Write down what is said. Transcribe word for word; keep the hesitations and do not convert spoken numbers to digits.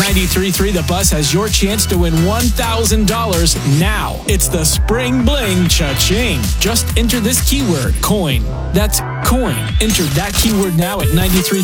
ninety-three point three The Buzz has your chance to win one thousand dollars now. It's the Spring Bling Cha-ching. Just enter this keyword, coin. That's coin. Enter that keyword now at ninety-three